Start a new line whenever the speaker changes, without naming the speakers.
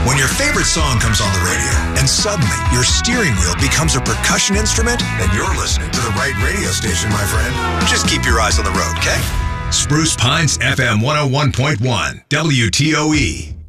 When your favorite song comes on the radio and suddenly your steering wheel becomes a percussion instrument, then you're listening to the right radio station, my friend. Just keep your eyes on the road, okay? Spruce Pines FM 101.1 WTOE.